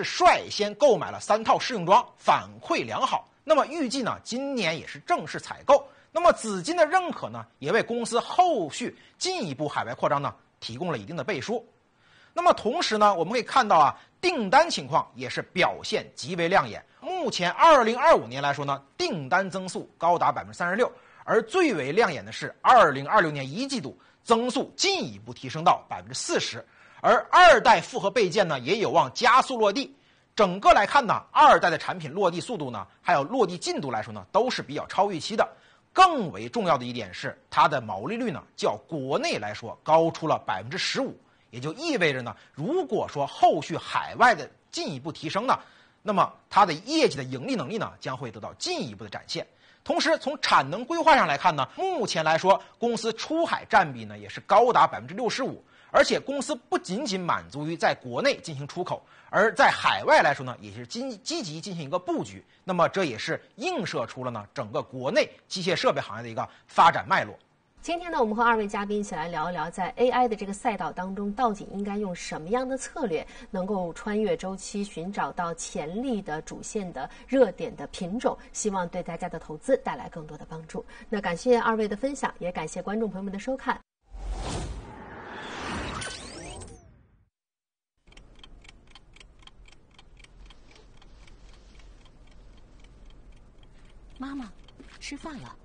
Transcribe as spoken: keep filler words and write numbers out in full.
率先购买了三套试用装，反馈良好。那么预计呢，今年也是正式采购。那么紫金的认可呢，也为公司后续进一步海外扩张呢提供了一定的背书。那么同时呢，我们可以看到啊，订单情况也是表现极为亮眼。目前二零二五年来说呢，订单增速高达百分之三十六，而最为亮眼的是二零二六年一季度增速进一步提升到百分之四十，而二代复合备件呢也有望加速落地。整个来看呢，二代的产品落地速度呢，还有落地进度来说呢，都是比较超预期的。更为重要的一点是，它的毛利率呢，较国内来说高出了百分之十五，也就意味着呢，如果说后续海外的进一步提升呢，那么它的业绩的盈利能力呢，将会得到进一步的展现。同时，从产能规划上来看呢，目前来说，公司出海占比呢也是高达百分之六十五，而且公司不仅仅满足于在国内进行出口，而在海外来说呢，也是积积极进行一个布局。那么这也是映射出了呢整个国内机械设备行业的一个发展脉络。 今天呢，我们和二位嘉宾一起来聊一聊，在 A I 的这个赛道当中，到底应该用什么样的策略，能够穿越周期，寻找到潜力的主线的热点的品种，希望对大家的投资带来更多的帮助。那感谢二位的分享，也感谢观众朋友们的收看。 妈妈，吃饭了。